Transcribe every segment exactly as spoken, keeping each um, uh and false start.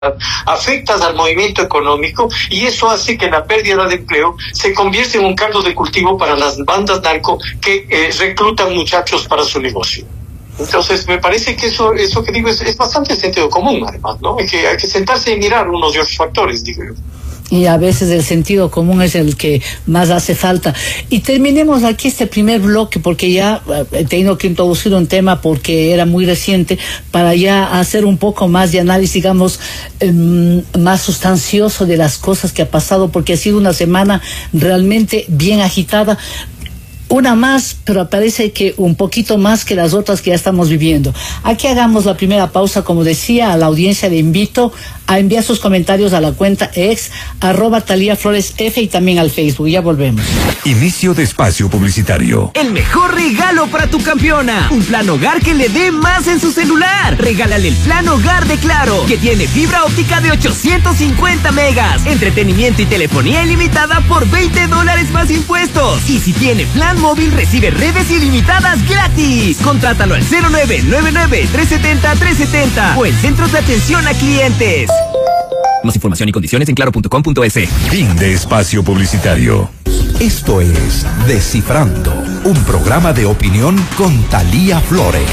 afectas al movimiento económico y eso hace que la pérdida de empleo se convierta en un caldo de cultivo para las bandas narco que eh, reclutan muchachos para su negocio. Entonces me parece que eso eso que digo es, es bastante sentido común, además, ¿no? Hay que, hay que sentarse y mirar unos y otros factores, digo yo. Y a veces el sentido común es el que más hace falta. Y terminemos aquí este primer bloque, porque ya he tenido que introducir un tema porque era muy reciente, para ya hacer un poco más de análisis, digamos, eh, más sustancioso de las cosas que ha pasado, porque ha sido una semana realmente bien agitada. Una más, pero parece que un poquito más que las otras que ya estamos viviendo. Aquí hagamos la primera pausa. Como decía, a la audiencia le invito a enviar sus comentarios a la cuenta ex, arroba Talía Flores F, y también al Facebook. Ya volvemos. Inicio de espacio publicitario. El mejor regalo para tu campeona. Un plan hogar que le dé más en su celular. Regálale el plan hogar de Claro, que tiene fibra óptica de ochocientos cincuenta megas, entretenimiento y telefonía ilimitada por veinte dólares más impuestos. Y si tiene plan móvil, recibe redes ilimitadas gratis. Contrátalo al cero nueve nueve nueve, tres siete cero, tres siete cero o en centros de atención a clientes. Más información y condiciones en claro punto com punto es. Fin de espacio publicitario. Esto es Descifrando, un programa de opinión con Talía Flores.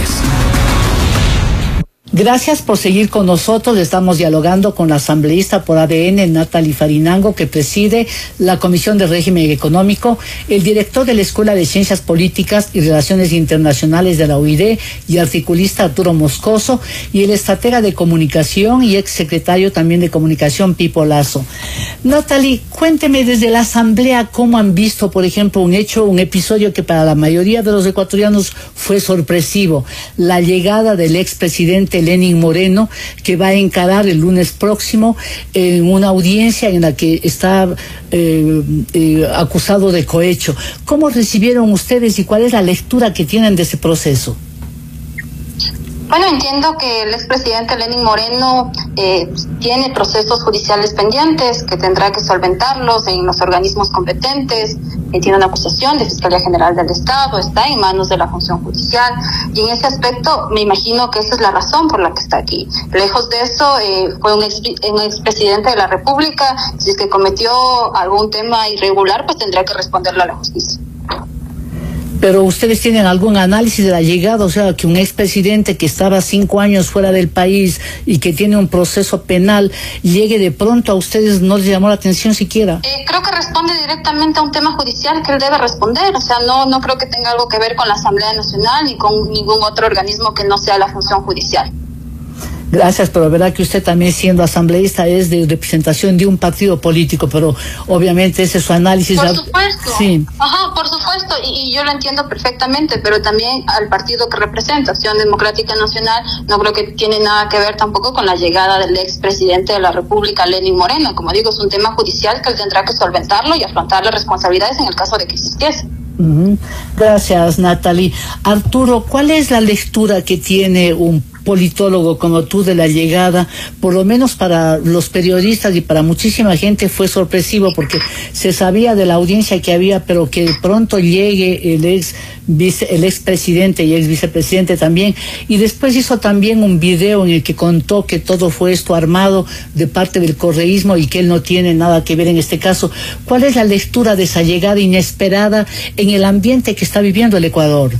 Gracias por seguir con nosotros. Estamos dialogando con la asambleísta por A D N, Natalie Farinango, que preside la Comisión de Régimen Económico, el director de la Escuela de Ciencias Políticas y Relaciones Internacionales de la U I D y articulista Arturo Moscoso, y el estratega de comunicación y exsecretario también de comunicación Pipo Lazo. Natalie, cuénteme desde la asamblea cómo han visto, por ejemplo, un hecho, un episodio que para la mayoría de los ecuatorianos fue sorpresivo: la llegada del expresidente Lenín Moreno, que va a encarar el lunes próximo en una audiencia en la que está eh, eh, acusado de cohecho. ¿Cómo recibieron ustedes y cuál es la lectura que tienen de ese proceso? Bueno, entiendo que el expresidente Lenín Moreno eh, tiene procesos judiciales pendientes que tendrá que solventarlos en los organismos competentes. Eh, tiene una acusación de Fiscalía General del Estado, está en manos de la función judicial, y en ese aspecto me imagino que esa es la razón por la que está aquí. Lejos de eso, eh, fue un, ex, un expresidente de la República. Si es que cometió algún tema irregular, pues tendrá que responderlo a la justicia. Pero ustedes tienen algún análisis de la llegada, o sea, que un expresidente que estaba cinco años fuera del país y que tiene un proceso penal llegue de pronto a ustedes, ¿no les llamó la atención siquiera? Eh, creo que responde directamente a un tema judicial que él debe responder, o sea, no, no creo que tenga algo que ver con la Asamblea Nacional ni con ningún otro organismo que no sea la función judicial. Gracias, pero verdad que usted también, siendo asambleísta, es de representación de un partido político, pero obviamente ese es su análisis. Por supuesto. Sí. Ajá, por supuesto, y, y yo lo entiendo perfectamente, pero también al partido que representa, Acción Democrática Nacional, no creo que tiene nada que ver tampoco con la llegada del expresidente de la República, Lenín Moreno. Como digo, es un tema judicial que él tendrá que solventarlo y afrontar las responsabilidades en el caso de que existiese. Uh-huh. Gracias, Natalie. Arturo, ¿cuál es la lectura que tiene un politólogo como tú de la llegada? Por lo menos para los periodistas y para muchísima gente fue sorpresivo, porque se sabía de la audiencia que había, pero que de pronto llegue el ex vice, el expresidente y ex vicepresidente también, y después hizo también un video en el que contó que todo fue esto armado de parte del correísmo y que él no tiene nada que ver en este caso. ¿Cuál es la lectura de esa llegada inesperada en el ambiente que está viviendo el Ecuador?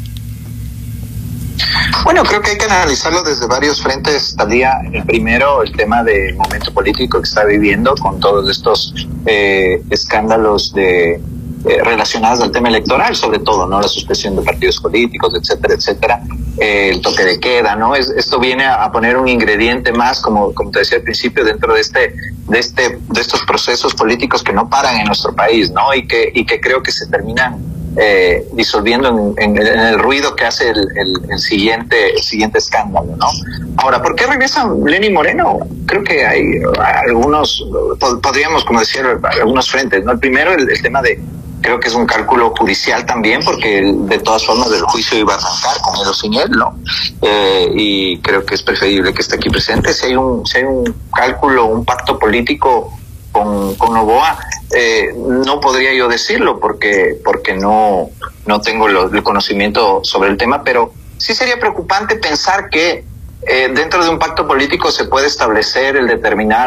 Bueno, creo que hay que analizarlo desde varios frentes, Talía. El primero, el tema del momento político que está viviendo, con todos estos eh, escándalos de eh, relacionados al tema electoral, sobre todo, ¿no? La suspensión de partidos políticos, etcétera, etcétera. Eh, el toque de queda, ¿no? Es, esto viene a, a poner un ingrediente más, como, como te decía al principio, dentro de este, de este, de estos procesos políticos que no paran en nuestro país, ¿no? Y que, y que creo que se terminan Eh, disolviendo en, en, en el ruido que hace el, el, el siguiente el siguiente escándalo, ¿no? Ahora, ¿por qué regresa Lenín Moreno? Creo que hay algunos, podríamos, como decir, algunos frentes, ¿no? El primero, el, el tema de, creo que es un cálculo judicial también, porque de todas formas el juicio iba a arrancar con él o sin él, ¿no? Eh, y creo que es preferible que esté aquí presente. Si hay un, si hay un cálculo, un pacto político con, con Noboa, eh, no podría yo decirlo porque porque no no tengo lo, el conocimiento sobre el tema, pero sí sería preocupante pensar que eh, dentro de un pacto político se puede establecer el determinar